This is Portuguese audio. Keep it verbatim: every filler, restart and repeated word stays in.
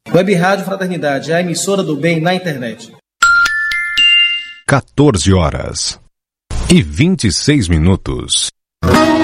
Web Rádio Fraternidade, a emissora do bem na internet. quatorze horas e vinte e seis minutos.